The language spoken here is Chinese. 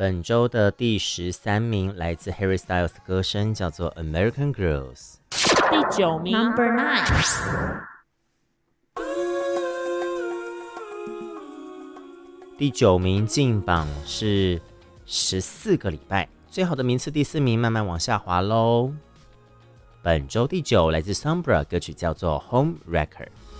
本周的第13名来自 Harry Styles 的歌声，叫做 American Girls。 第9名 Number 9。 第9名进榜是14个礼拜，最好的名次第4名慢慢往下滑喽。本周第9来自 Sombra， 歌曲叫做 Home Wrecker。